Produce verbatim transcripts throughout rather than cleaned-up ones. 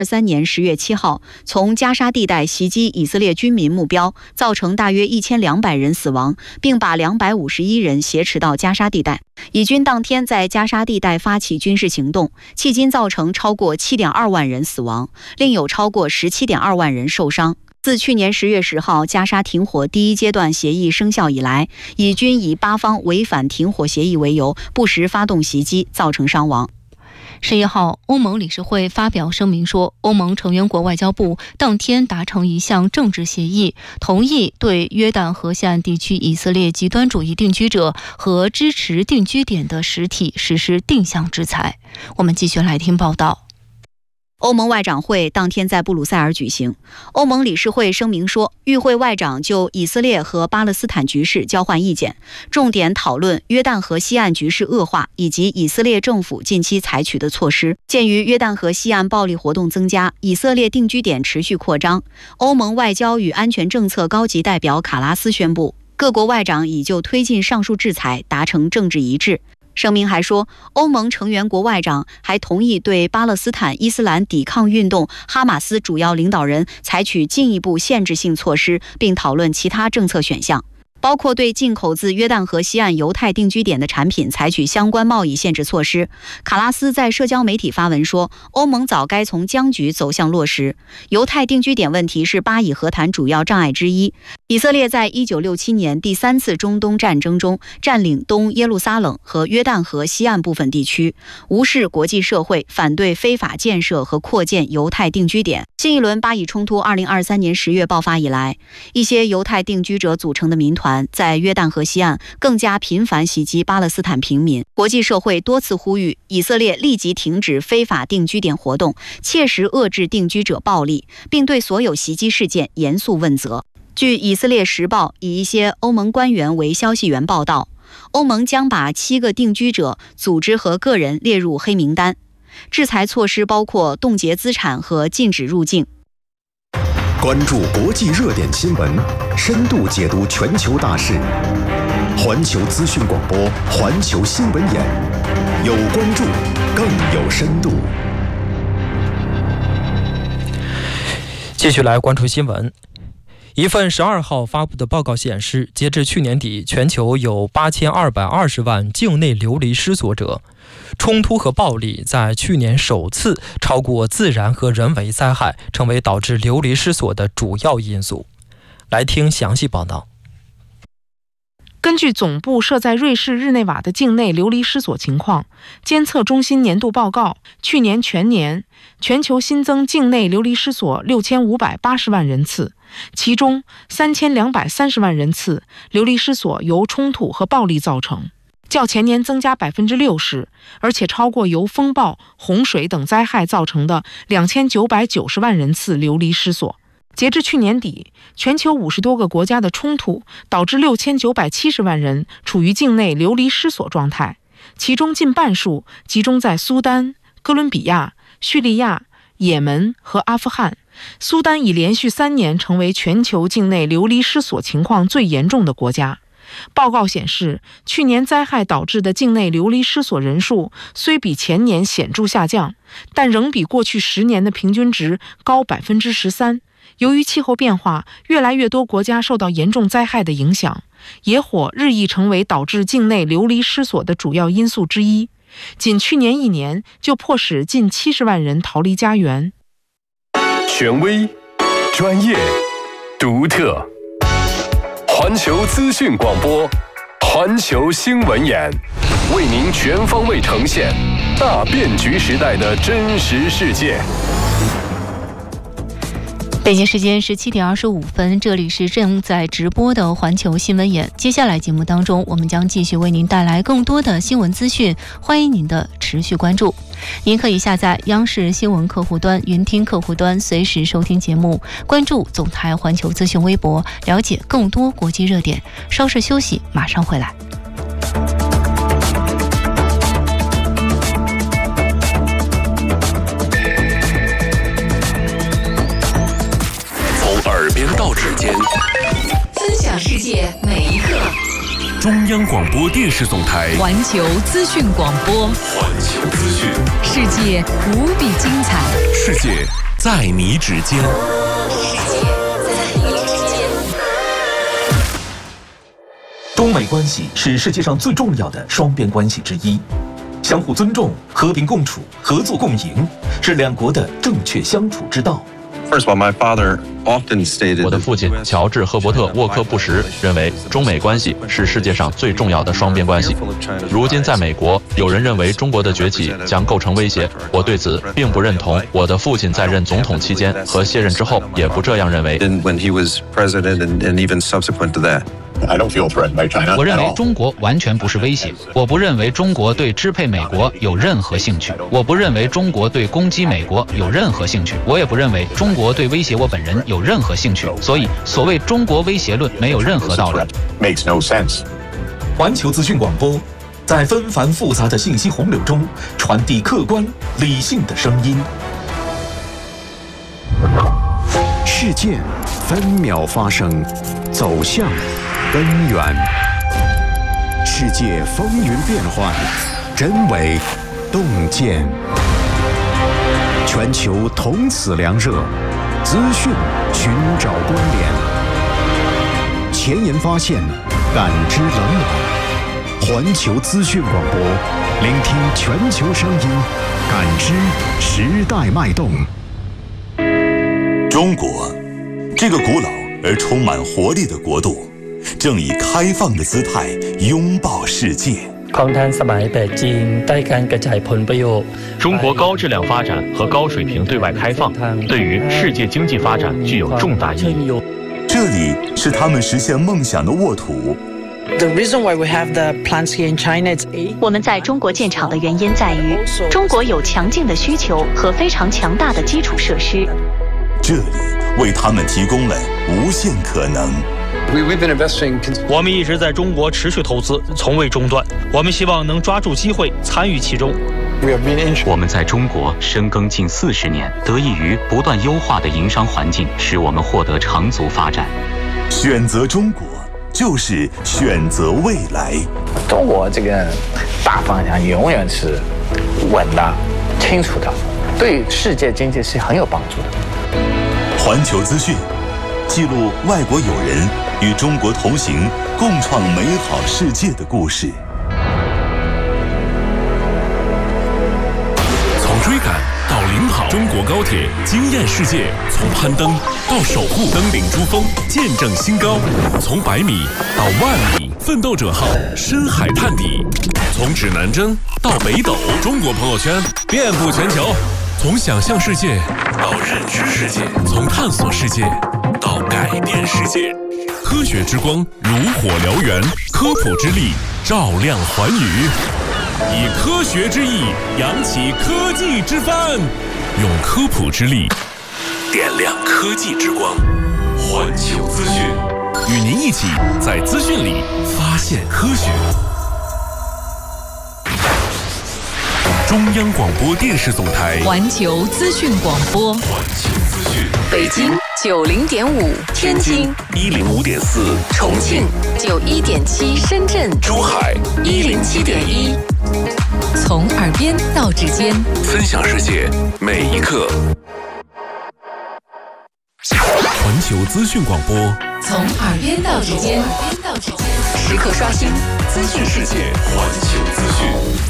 三年十月七号从加沙地带袭击以色列军民目标，造成大约一千两百人死亡，并把两百五十一人挟持到加沙地带。以军当天在加沙地带发起军事行动，迄今造成超过 七点二万人死亡，另有超过 十七点二万人受伤。自去年十月十号加沙停火第一阶段协议生效以来，以军以巴方违反停火协议为由，不时发动袭击，造成伤亡。 十一号，欧盟理事会发表声明说，欧盟成员国外交部当天达成一项政治协议，同意对约旦河西岸地区以色列极端主义定居者和支持定居点的实体实施定向制裁。我们继续来听报道。 欧盟外长会当天在布鲁塞尔举行。欧盟理事会声明说，与会外长就以色列和巴勒斯坦局势交换意见，重点讨论约旦河西岸局势恶化以及以色列政府近期采取的措施。鉴于约旦河西岸暴力活动增加，以色列定居点持续扩张，欧盟外交与安全政策高级代表卡拉斯宣布，各国外长已就推进上述制裁达成政治一致。声明还说，欧盟成员国外长还同意对巴勒斯坦伊斯兰抵抗运动哈马斯主要领导人采取进一步限制性措施，并讨论其他政策选项，包括对进口自约旦河西岸犹太定居点的产品采取相关贸易限制措施。卡拉斯在社交媒体发文说，欧盟早该从僵局走向落实。犹太定居点问题是巴以和谈主要障碍之一。以色列在一九六七年第三次中东战争中占领东耶路撒冷和约旦河西岸部分地区，无视国际社会，反对非法建设和扩建犹太定居点。新一轮巴以冲突二零二三年十月爆发以来，一些犹太定居者组成的民团在约旦河西岸更加频繁袭击巴勒斯坦平民。国际社会多次呼吁以色列立即停止非法定居点活动，切实遏制定居者暴力，并对所有袭击事件严肃问责。据以色列时报以一些欧盟官员为消息源报道，欧盟将把七个定居者组织和个人列入黑名单。制裁措施包括冻结资产和禁止入境。 关注国际热点新闻，深度解读全球大事。环球资讯广播，环球新闻眼，有关注，更有深度。 继续来关注新闻。一份十二号发布的报告显示，截至去年底，全球有八千二百二十万境内流离失所者。冲突和暴力在去年首次超过自然和人为灾害，成为导致流离失所的主要因素。来听详细报道。 根据总部设在瑞士日内瓦的境内流离失所情况监测中心年度报告，去年全年全球新增境内流离失所六千五百八十万人次，其中三千两百三十万人次流离失所由冲突和暴力造成，较前年增加 百分之六十， 而且超过由风暴、洪水等灾害造成的两千九百九十万人次流离失所。截至去年底，全球五十多个国家的冲突导致六千九百七十万人处于境内流离失所状态，其中近半数集中在苏丹、哥伦比亚、叙利亚、也门和阿富汗。苏丹已连续三年成为全球境内流离失所情况最严重的国家。报告显示，去年灾害导致的境内流离失所人数虽比前年显著下降，但仍比过去十年的平均值高 百分之十三。由于气候变化，越来越多国家受到严重灾害的影响，野火日益成为导致境内流离失所的主要因素之一。仅去年一年就迫使近七十万人逃离家园。 权威、专业、独特，环球资讯广播，环球新闻眼，为您全方位呈现大变局时代的真实世界。 北京时间十七点二十五分，这里是正在直播的环球新闻眼。接下来节目当中，我们将继续为您带来更多的新闻资讯，欢迎您的持续关注。您可以下载央视新闻客户端、云听客户端，随时收听节目，关注总台环球资讯微博，了解更多国际热点。稍事休息，马上回来。 耳边到指尖， 分享世界每一刻。 中央广播电视总台环球资讯广播， 环球资讯， 世界无比精彩， 世界在你指尖。 中美关系是世界上最重要的双边关系之一，相互尊重、和平共处、合作共赢，是两国的正确相处之道。 我的父亲乔治·赫伯特·沃克布什认为，中美关系是世界上最重要的双边关系。如今在美国，有人认为中国的崛起将构成威胁，我对此并不认同。我的父亲在任总统期间和卸任之后也不这样认为。 我认为中国完全不是威胁，我不认为中国对支配美国有任何兴趣，我不认为中国对攻击美国有任何兴趣，我也不认为中国对威胁我本人有任何兴趣，所以所谓中国威胁论没有任何道理。 环球资讯广播，在纷繁复杂的信息洪流中传递客观理性的声音。 事件分秒发生，走向根源。世界风云变幻，真伪洞见。全球同此凉热，资讯寻找关联，前沿发现，感知冷暖。环球资讯广播，聆听全球声音，感知时代脉动。 中国，这个古老而充满活力的国度，正以开放的姿态拥抱世界。 中国高质量发展和高水平对外开放，对于世界经济发展具有重大意义。 这里是他们实现梦想的沃土。 我们在中国建厂的原因在于，中国有强劲的需求和非常强大的基础设施。 这里为他们提供了无限可能。 我们一直在中国持续投资，从未中断。我们希望能抓住机会，参与其中。 我们在中国深耕近四十年，得益于不断优化的营商环境，使我们获得长足发展。 选择中国，就是选择未来。 中国这个大方向永远是稳的、清楚的，对世界经济是很有帮助的。 环球资讯记录外国友人与中国同行，共创美好世界的故事。 从追赶到领跑，中国高铁惊艳世界；从攀登到守护，登顶珠峰，见证新高；从百米到万米，奋斗者号深海探底；从指南针到北斗，中国朋友圈遍布全球。从想象世界到认知世界，从探索世界到改变世界。科学之光如火燎原，科普之力照亮寰宇。以科学之翼扬起科技之帆，用科普之力点亮科技之光。环球资讯，与您一起在资讯里发现科学。中央广播电视总台环球资讯广播， 环球资讯， 北京九零点五，天津一零五点四， 重庆九一点七，深圳珠海一零七点一。从耳边到指尖， 分享世界每一刻。环球资讯广播， 从耳边到指尖，时刻刷新资讯世界。 环球资讯。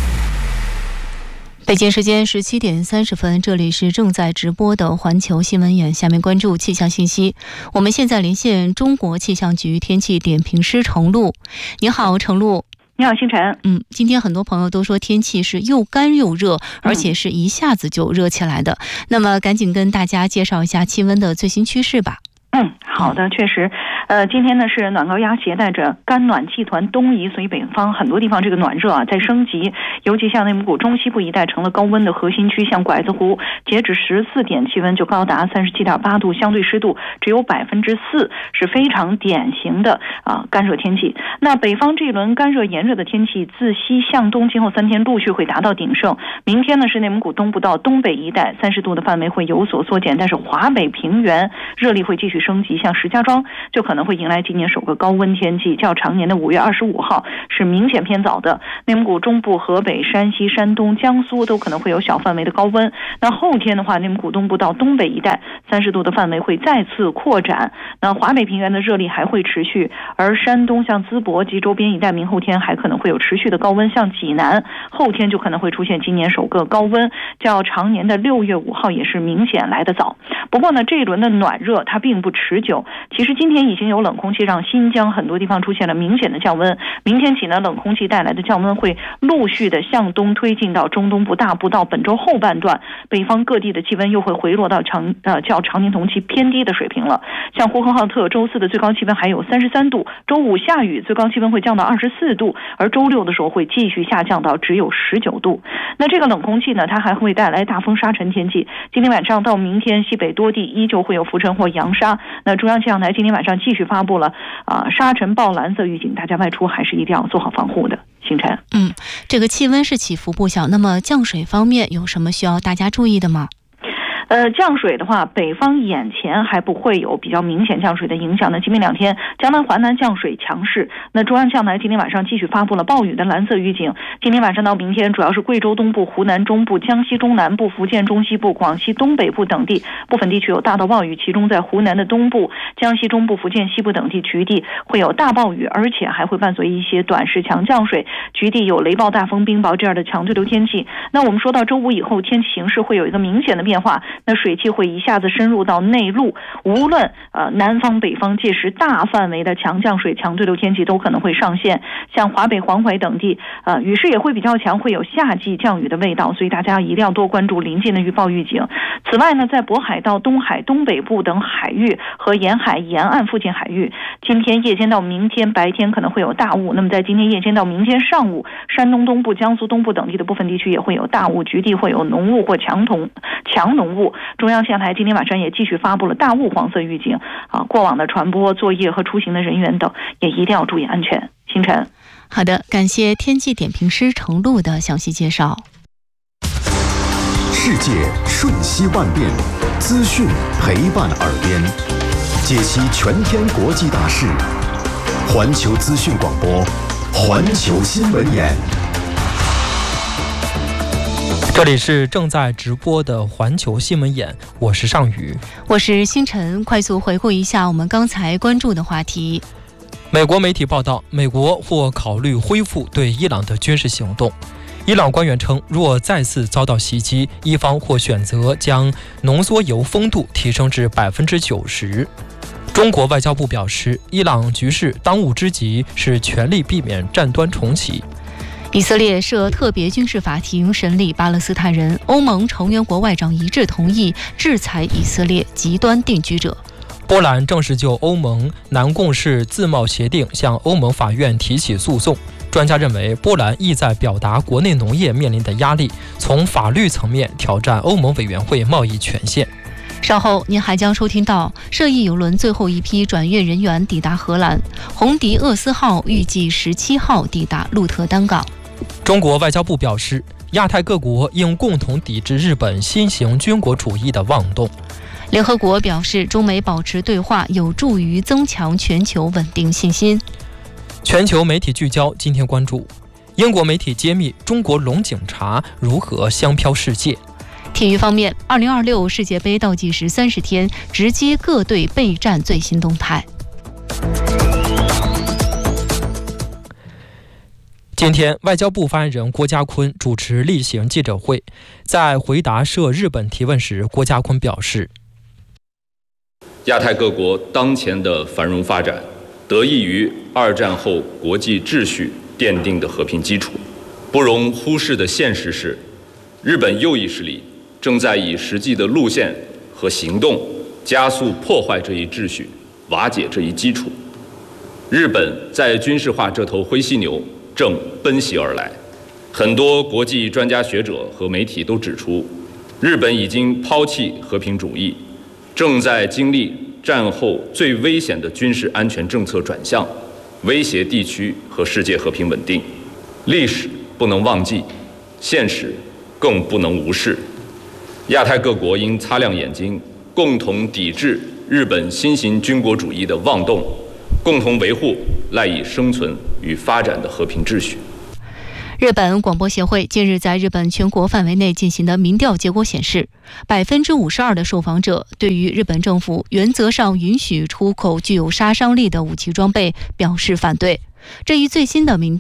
北京时间十七点三十分，这里是正在直播的环球新闻眼，下面关注气象信息。我们现在连线中国气象局天气点评师程璐。你好，程璐。 你好，星辰。 嗯，今天很多朋友都说天气是又干又热，而且是一下子就热起来的。嗯、那么，赶紧跟大家介绍一下气温的最新趋势吧。 嗯，好的，确实，呃，今天呢是暖高压携带着干暖气团东移，所以北方很多地方这个暖热啊在升级，尤其像内蒙古中西部一带成了高温的核心区，像拐子湖，截止十四点气温就高达三十七点八度，相对湿度只有百分之四，是非常典型的啊干热天气。那北方这一轮干热炎热的天气自西向东，今后三天陆续会达到鼎盛。明天呢是内蒙古东部到东北一带三十度的范围会有所缩减，但是华北平原热力会继续升级，像石家庄就可能可能会迎来今年首个高温天气，较常年的五月二十五号是明显偏早的。内蒙古中部、河北、山西、山东、江苏都可能会有小范围的高温。那后天的话，内蒙古东部到东北一带三十度的范围会再次扩展。那华北平原的热力还会持续，而山东像淄博及周边一带明后天还可能会有持续的高温，像济南后天就可能会出现今年首个高温，较常年的六月五号也是明显来得早。不过呢，这一轮的暖热它并不持久，其实今天已经有冷空气让新疆很多地方出现了明显的降温，明天起呢，冷空气带来的降温会陆续的向东推进到中东部大部，到本周后半段，北方各地的气温又会回落到常呃较常年同期偏低的水平了。像呼和浩特周四的最高气温还有三十三度，周五下雨，最高气温会降到二十四度，而周六的时候会继续下降到只有十九度。那这个冷空气呢，它还会带来大风沙尘天气。今天晚上到明天，西北多地依旧会有浮尘或扬沙。那中央气象台今天晚上继续发布了啊、呃、沙尘暴蓝色预警，大家外出还是一定要做好防护的。星辰， 嗯，这个气温是起伏不小，那么降水方面有什么需要大家注意的吗？ 呃，降水的话，北方眼前还不会有比较明显降水的影响。那今明两天，江南、华南降水强势。那中央气象台今天晚上继续发布了暴雨的蓝色预警。今天晚上到明天，主要是贵州东部、湖南中部、江西中南部、福建中西部、广西东北部等地部分地区有大到暴雨，其中在湖南的东部、江西中部、福建西部等地局地会有大暴雨，而且还会伴随一些短时强降水，局地有雷暴、大风、冰雹这样的强对流天气。那我们说到周五以后，天气形势会有一个明显的变化。那水汽会一下子深入到内陆，无论呃南方北方，届时大范围的强降水、强对流天气都可能会上现。像华北、黄淮等地，呃雨势也会比较强，会有夏季降雨的味道，所以大家一定要多关注临近的预报预警。此外呢，在渤海到东海、东北部等海域和沿海沿岸附近海域，今天夜间到明天白天可能会有大雾。那么在今天夜间到明天上午，山东东部、江苏东部等地的部分地区也会有大雾，局地会有浓雾或强浓强浓雾。中央气象台今天晚上也继续发布了大雾黄色预警啊，过往的传播、作业和出行的人员等也一定要注意安全。星辰， 好的，感谢天气点评师程璐的详细介绍。 世界瞬息万变，资讯陪伴耳边，解析全天国际大事。环球资讯广播，环球新闻眼。 这里是正在直播的环球新闻眼，我是尚宇， 我是星辰。快速回顾一下我们刚才关注的话题。 美国媒体报道，美国或考虑恢复对伊朗的军事行动。伊朗官员称，若再次遭到袭击，伊方或选择将浓缩铀丰度提升至百分之九十。中国外交部表示，伊朗局势当务之急是全力避免战端重启。 以色列设特别军事法庭审理巴勒斯坦人，欧盟成员国外长一致同意制裁以色列极端定居者。 波兰正式就欧盟南共识自贸协定向欧盟法院提起诉讼。专家认为，波兰意在表达国内农业面临的压力，从法律层面挑战欧盟委员会贸易权限。 稍后您还将收听到涉疫邮轮最后一批转运人员抵达荷兰，红迪厄斯号预计十七号抵达鹿特丹港。 中国外交部表示，亚太各国应共同抵制日本新型军国主义的妄动。 联合国表示，中美保持对话有助于增强全球稳定信心。 全球媒体聚焦，今天关注英国媒体揭秘中国龙警察如何香飘世界。 体育方面，二零二六世界杯倒计时三十天，直击各队备战最新动态。 今天，外交部发言人郭家坤主持例行记者会，在回答涉日本提问时，郭家坤表示， 亚太各国当前的繁荣发展，得益于二战后国际秩序奠定的和平基础。不容忽视的现实是，日本右翼势力正在以实际的路线和行动加速破坏这一秩序，瓦解这一基础。日本在军事化这头灰犀牛正奔袭而来。很多国际专家学者和媒体都指出，日本已经抛弃和平主义，正在经历战后最危险的军事安全政策转向，威胁地区和世界和平稳定。历史不能忘记，现实更不能无视。亚太各国应擦亮眼睛，共同抵制日本新型军国主义的妄动共同维护赖以生存与发展的和平秩序。 日本广播协会近日在日本全国范围内进行的民调结果显示，百分之五十二的受访者对于日本政府原则上允许出口具有杀伤力的武器装备表示反对。这一最新的民